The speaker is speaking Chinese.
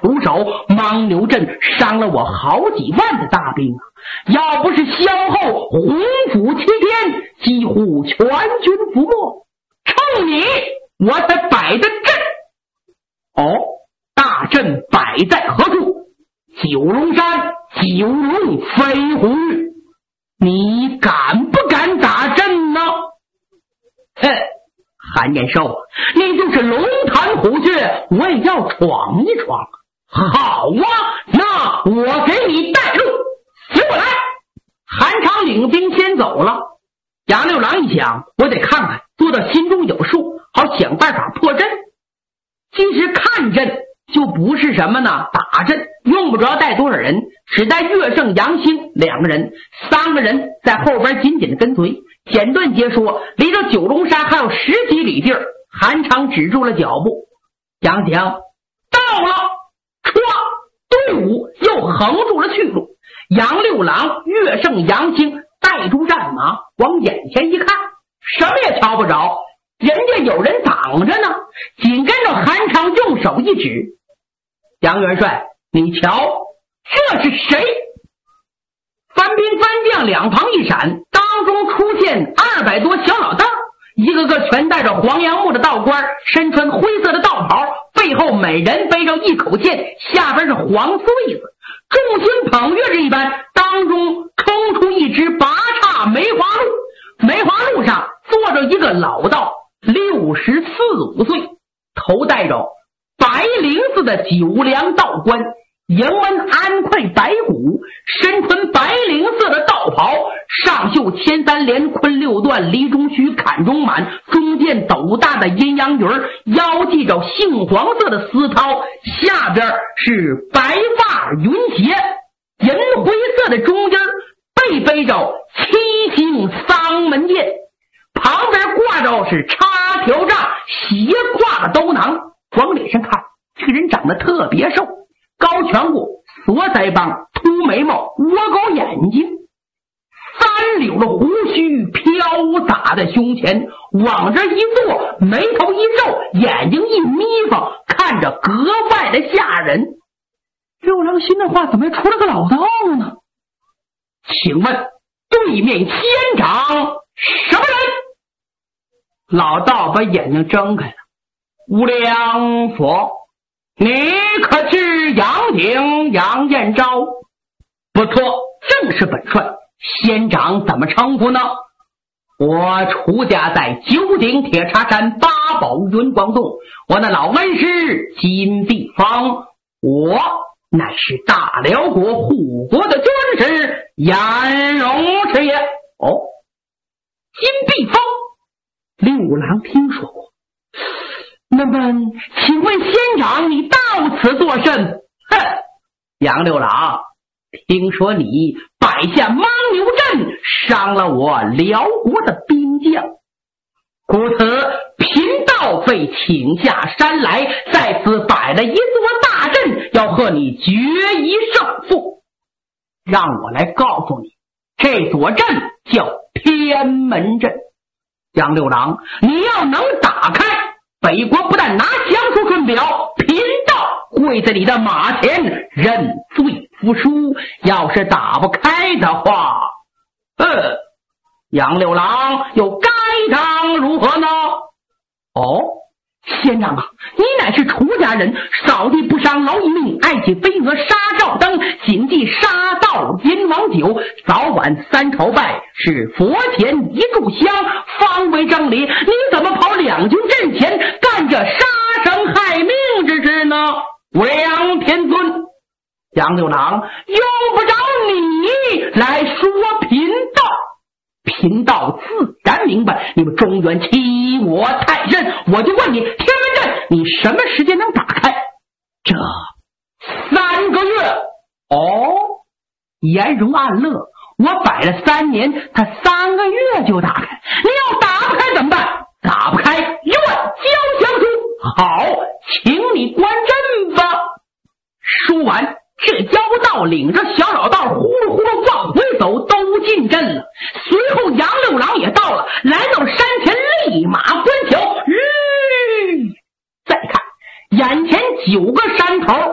出手，牦牛镇伤了我好几万的大兵啊！要不是先后洪府齐天，几乎全军覆没，冲你我才摆的阵。哦，大阵摆在何处？九龙山九龙飞虎域，你敢不敢打阵呢？哼，韩延寿，你就是龙潭虎穴，我也要闯一闯。好啊，那我给你带路，随我来。韩昌领兵先走了，杨六郎一想，我得看看，做到心中有数，好想办法破阵。其实看阵就不是什么呢，打阵用不着带多少人，只带岳胜、杨兴2个人，3个人在后边紧紧的跟随。简短截说，离着九龙山还有10几里地儿，韩昌止住了脚步。杨强到了，唰，队伍又横住了去路。杨六郎、岳胜、杨兴带住战马往眼前一看，什么也瞧不着，人家有人挡着呢。紧跟着韩昌用手一指，杨元帅，你瞧，这是谁？番兵番将两旁一闪，当中出现200多小老道，一个个全戴着黄杨木的道冠，身穿灰色的道袍，背后每人背着一口剑，下边是黄穗子，众星捧月着一般，当中冲出一只拔叉梅花鹿，梅花鹿上坐着一个老道，64、5岁，头戴着白绫子的九梁道冠，迎门安块白骨，身穿白绫色的道袍，上绣牵3连坤6段离中须坎中满，中间斗大的阴阳鱼，腰系着杏黄色的丝绦，下边是白发云鞋，银灰色的中间背着7星丧门剑，旁边挂着是插条杖斜挎的兜囊。往脸上看，这个人长得特别瘦，高颧骨，锁腮帮，秃眉毛，窝狗眼睛，3绺的胡须飘洒在胸前，往这一坐，眉头一皱，眼睛一眯缝，看着格外的吓人。六郎心的话，怎么出了个老道呢？请问对面仙长什么人？老道把眼睛睁开了。无量佛，你可知杨景、杨彦昭？不错，正是本帅。仙长怎么称呼呢？我出家在九鼎铁叉山八宝云广洞，我那老恩师金碧芳，我乃是大辽国护国的军师颜荣师爷。哦，金碧芳，六郎听说过。那么请问仙长你到此作甚？哼，杨六郎，听说你摆下牦牛阵，伤了我辽国的兵将，故此贫道费请下山来，在此摆了一座大阵，要和你决一胜负。让我来告诉你，这座阵叫天门阵。杨六郎，你要能打开，北国不但拿降书顺表，贫道跪在你的马前认罪服输。要是打不开的话，杨六郎又该当如何呢？哦，仙长啊，你乃是出家人，扫地不伤蝼蚁命，爱惜飞蛾杀照灯，谨记杀道阎王酒，早晚3朝拜，是佛前1炷香，方为正理。你怎么跑两军阵前干这杀生害命之事呢？无量天尊，杨六郎用不着你来说贫道，贫道自然明白你们中原欺我太甚。我就问你，天门阵你什么时间能打开？这3个月。哦，颜荣暗乐，我摆了3年，他3个月就打开，你要打不开怎么办？打不开，愿交降书。好，请你观阵吧。说完，这妖道领着小老道呼噜呼噜往回走，都进阵了。随后杨六郎也到了，来到山前，立马观瞧。再看眼前9个山头，